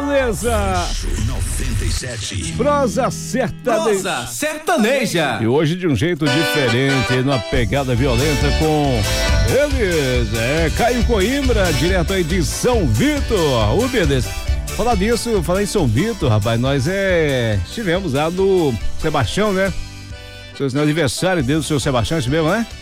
beleza? 97. Prosa sertaneja. E hoje de um jeito diferente, numa pegada violenta com eles. Caio Coimbra, direto aí de São Vitor. O beleza. Falar em São Vitor, rapaz, nós estivemos lá no Sebastião, né? No aniversário dele, do seu Sebastião, isso mesmo, né?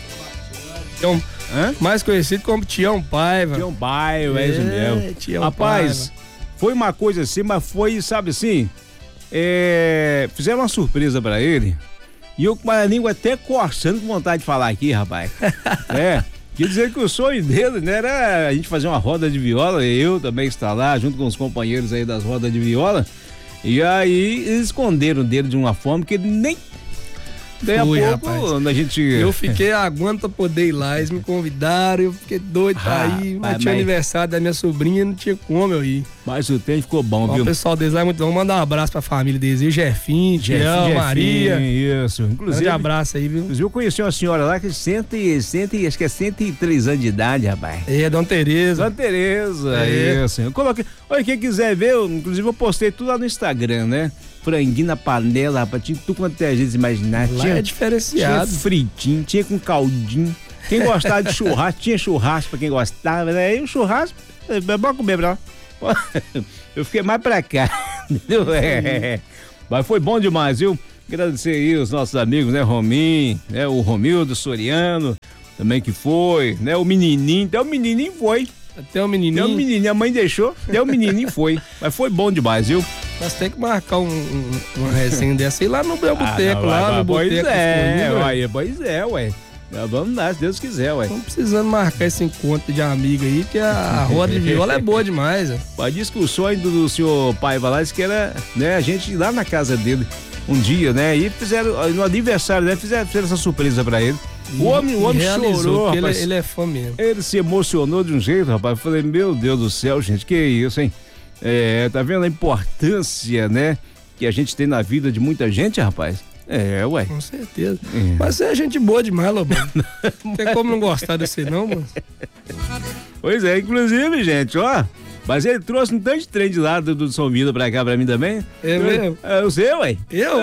Mais conhecido como Tião Paiva. Tião Paiva, é isso mesmo. Rapaz, foi uma coisa assim, mas foi, sabe assim, fizeram uma surpresa pra ele, e eu com a língua até coçando, com vontade de falar aqui, rapaz. Quer dizer que o sonho dele, né, era a gente fazer uma roda de viola, eu também estar lá, junto com os companheiros aí das rodas de viola, e aí eles esconderam dele de uma forma que ele nem... Daí a pouco, rapaz, a gente... Eu fiquei aguando pra poder ir lá, eles me convidaram, eu fiquei doido pra ir, mas tinha aniversário da minha sobrinha, não tinha como eu ir. Mas o tempo ficou bom, viu? O pessoal deles lá é muito bom, mandar um abraço pra família deles, Jefinho, Tião, Maria. Isso, inclusive. Grande abraço aí, viu? Inclusive eu conheci uma senhora lá que acho que é 103 anos de idade, rapaz. Dona Tereza. Dona Tereza, isso. Eu coloquei, olha, quem quiser ver, inclusive eu postei tudo lá no Instagram, né? Franguinho na panela, rapaz, tinha tudo quanto a gente imaginar. Lá é diferenciado. Tinha fritinho, tinha com caldinho. Quem gostava de churrasco, tinha churrasco pra quem gostava, né? E o churrasco, é bom comer pra lá. Eu fiquei mais pra cá, entendeu? Mas foi bom demais, viu? Agradecer aí os nossos amigos, né? Romim, né? O Romildo Soriano, também que foi, né? O menininho, até o menininho foi. Até o menininho. A mãe deixou, até o menininho foi. Mas foi bom demais, viu? Nós temos que marcar uma resenha dessa aí lá no meu boteco, no boteco. Pois é, ué. Vamos lá, se Deus quiser, ué. Estamos precisando marcar esse encontro de amigo aí, que a roda de viola é boa demais. A discussão do senhor Paiva lá, disse que era, né, a gente ir lá na casa dele um dia, né, e fizeram, no aniversário, né, fizeram essa surpresa pra ele. O homem chorou, rapaz. Ele é fã mesmo. Ele se emocionou de um jeito, rapaz. Eu falei, meu Deus do céu, gente, que isso, hein? Tá vendo a importância, né, que a gente tem na vida de muita gente, rapaz? Ué. Com certeza. Mas é gente boa demais, Lobão. Não tem como não gostar desse não, mano. Pois é, inclusive, gente, ó. Mas ele trouxe um tanto de trem de lá do São Vitor pra cá, pra mim também. É mesmo? Eu sei, ué. Eu?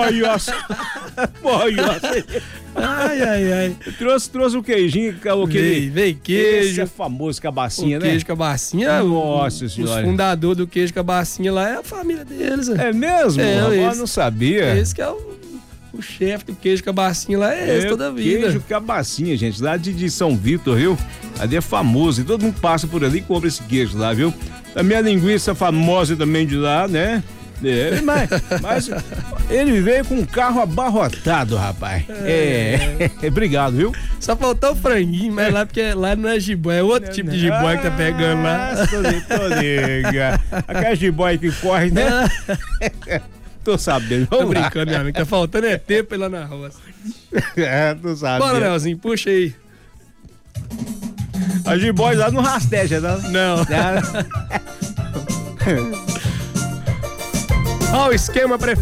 Ai. Trouxe o queijinho, Veio queijo. Esse é famoso, cabacinha, né? Queijo cabacinha. Nossa senhora. Os fundadores do queijo cabacinha lá é a família deles. É mesmo? Eu não sabia. Esse que é o chefe do queijo cabacinha lá, esse toda a vida. Queijo cabacinha, gente, lá de São Vitor, viu? Ali é famoso e todo mundo passa por ali e compra esse queijo lá, viu? A minha linguiça famosa também de lá, né? Mas ele veio com um carro abarrotado, rapaz. Obrigado, viu? Só faltou o franguinho, mas lá, porque lá não é jiboia, é outro tipo de jiboia que tá pegando lá. Tô liga. Aquela jiboia que corre, né? Tô sabendo. Tô brincando, meu amigo. Tá faltando tempo pra ir lá na roça. Tô sabendo. Bora, Leozinho, puxa aí. A jiboia lá não rasteja, não? Não. Olha o esquema preferido.